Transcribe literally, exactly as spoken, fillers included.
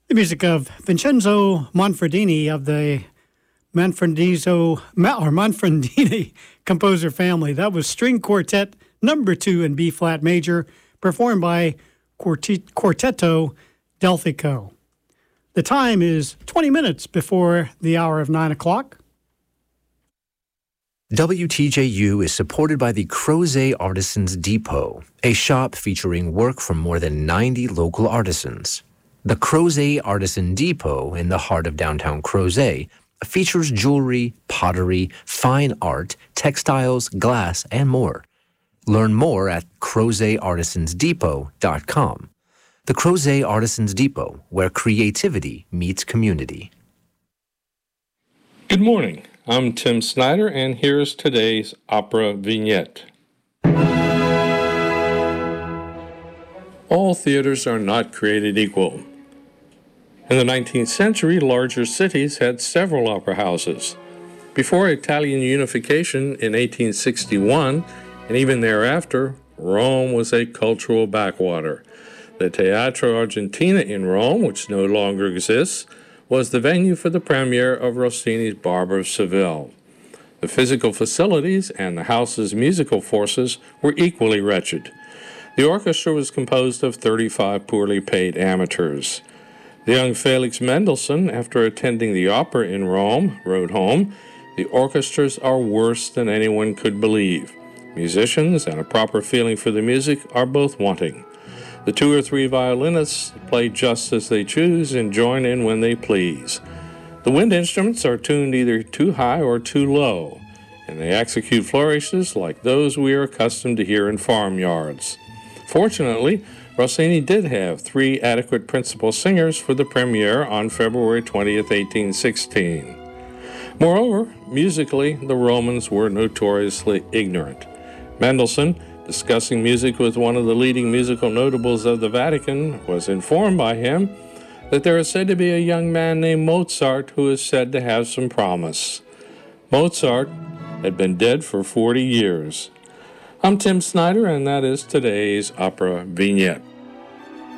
The music of Vincenzo Manfredini of the Manfredizo or Manfredini composer family. That was String Quartet number two in B flat major, performed by Quartet, Quartetto Delfico. The time is twenty minutes before the hour of nine o'clock. W T J U is supported by the Crozet Artisans Depot, a shop featuring work from more than ninety local artisans. The Crozet Artisan Depot in the heart of downtown Crozet features jewelry, pottery, fine art, textiles, glass, and more. Learn more at crozet artisans depot dot com. The Crozet Artisans Depot, where creativity meets community. Good morning. I'm Tim Snyder, and here's today's opera vignette. All theaters are not created equal. In the nineteenth century, larger cities had several opera houses. Before Italian unification in eighteen sixty-one, and even thereafter, Rome was a cultural backwater. The Teatro Argentina in Rome, which no longer exists, was the venue for the premiere of Rossini's Barber of Seville. The physical facilities and the house's musical forces were equally wretched. The orchestra was composed of thirty-five poorly paid amateurs. The young Felix Mendelssohn, after attending the opera in Rome, wrote home, "The orchestras are worse than anyone could believe. Musicians and a proper feeling for the music are both wanting. The two or three violinists play just as they choose and join in when they please. The wind instruments are tuned either too high or too low, and they execute flourishes like those we are accustomed to hear in farmyards." Fortunately, Rossini did have three adequate principal singers for the premiere on February twentieth, eighteen sixteen. Moreover, musically, the Romans were notoriously ignorant. Mendelssohn, discussing music with one of the leading musical notables of the Vatican, was informed by him that there is said to be a young man named Mozart who is said to have some promise. Mozart had been dead for forty years. I'm Tim Snyder, and that is today's opera vignette.